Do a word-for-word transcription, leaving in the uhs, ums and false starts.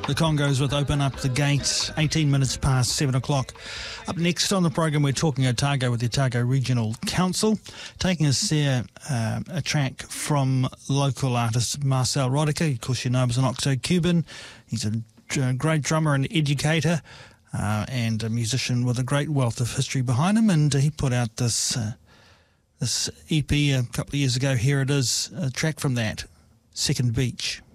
The Congos with Open Up the Gates, eighteen minutes past seven o'clock. Up next on the program, we're talking Otago with the Otago Regional Council, taking us there uh, a track from local artist Marcel Rodica. Of course, you know him as an Octo-Cuban. He's a d- great drummer and educator uh, and a musician with a great wealth of history behind him, and uh, he put out this, uh, this E P a couple of years ago. Here it is, a track from that, Second Beach.